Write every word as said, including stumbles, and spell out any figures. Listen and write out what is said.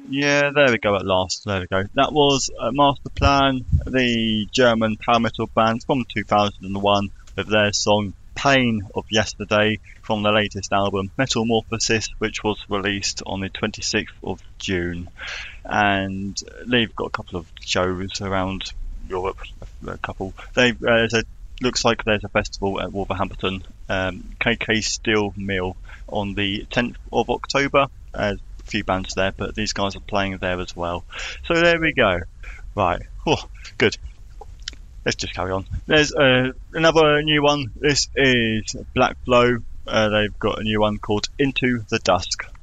Yeah, there we go at last. There we go. That was uh, Master Plan, the German power metal band from two thousand one, with their song Pain of Yesterday from the latest album Metamorphosis, which was released on the twenty-sixth of June. And they've got a couple of shows around Europe, a couple. They uh, there's a, looks like there's a festival at Wolverhampton, um, K K Steel Mill, on the tenth of October. Uh, few bands there, but these guys are playing there as well. So there we go. Right. Oh, good. Let's just carry on. There's uh, another new one. This is Black Blow. Uh, they've got a new one called Into the Dusk.